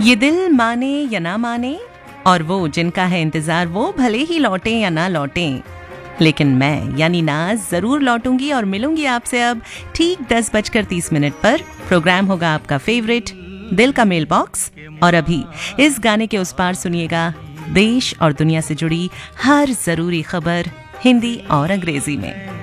ये दिल माने या ना माने, और वो जिनका है इंतजार वो भले ही लौटे या ना लौटे, लेकिन मैं यानी नाज जरूर लौटूंगी और मिलूंगी आपसे अब ठीक 10:30 पर। प्रोग्राम होगा आपका फेवरेट दिल का मेल बॉक्स, और अभी इस गाने के उस पार सुनिएगा देश और दुनिया से जुड़ी हर जरूरी खबर हिंदी और अंग्रेजी में।